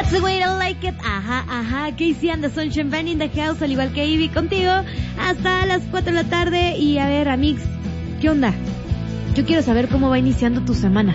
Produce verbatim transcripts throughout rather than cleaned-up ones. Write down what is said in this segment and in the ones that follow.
That's the way I like it. Ajá, ajá. Casey and the Sunshine Band in the house, al igual que Ivy contigo, hasta las cuatro de la tarde. Y a ver, Amix, ¿qué onda? Yo quiero saber cómo va iniciando tu semana.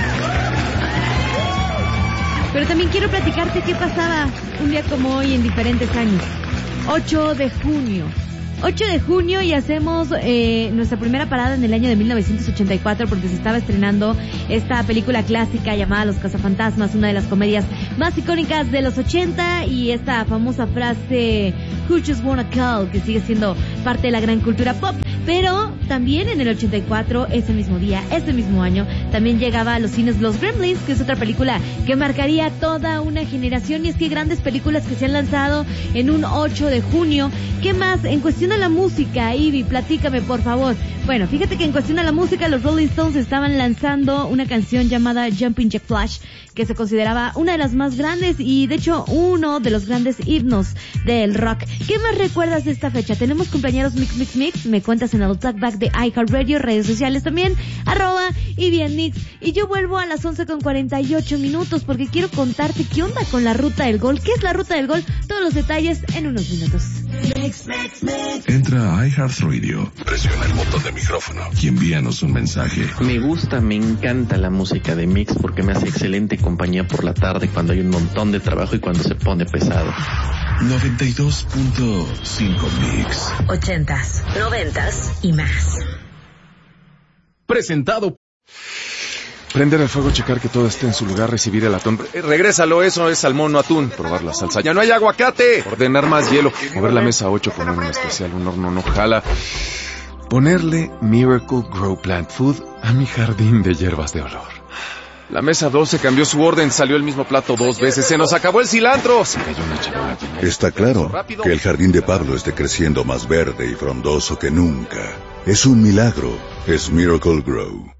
Pero también quiero platicarte qué pasaba un día como hoy en diferentes años. ocho de junio. ocho de junio y hacemos eh, nuestra primera parada en el año de mil novecientos ochenta y cuatro porque se estaba estrenando esta película clásica llamada Los Cazafantasmas, una de las comedias más icónicas de los ochenta, y esta famosa frase Who Just Wanna Call, que sigue siendo parte de la gran cultura pop. Pero también en el ochenta y cuatro, ese mismo día, ese mismo año, también llegaba a los cines Los Gremlins, que es otra película que marcaría toda una generación. Y es que grandes películas que se han lanzado en un ocho de junio. ¿Qué más? En cuestión a la música, Ivy, platícame por favor. Bueno, fíjate que en cuestión a la música, los Rolling Stones estaban lanzando una canción llamada Jumping Jack Flash, que se consideraba una de las más grandes y de hecho uno de los grandes himnos del rock. ¿Qué más recuerdas de esta fecha? Tenemos compañeros Mix Mix Mix, me cuentas en el talkback de iHeartRadio, redes sociales también, arroba y bien Mix. Y yo vuelvo a las once con cuarenta y ocho minutos porque quiero contarte qué onda con la Ruta del Gol. ¿Qué es la Ruta del Gol? Todos los detalles en unos minutos. Mix, mix, mix. Entra a iHeartRadio, presiona el botón de micrófono y envíanos un mensaje. Me gusta, me encanta la música de Mix porque me hace excelente compañía por la tarde cuando hay un montón de trabajo y cuando se pone pesado. noventa y dos punto cinco Mix. Ochentas, noventas y más. Presentado. Prender el fuego, checar que todo esté en su lugar, recibir el atún. Eh, regrésalo, eso es salmón, no atún. Probar la salsa. ¡Ya no hay aguacate! Ordenar más hielo. Mover la mesa ocho, poner un especial, un horno no jala. Ponerle Miracle Grow Plant Food a mi jardín de hierbas de olor. La mesa doce cambió su orden, salió el mismo plato dos veces. ¡Se nos acabó el cilantro! Se cayó una charola llena. Está claro que el jardín de Pablo esté creciendo más verde y frondoso que nunca. Es un milagro. Es Miracle Grow.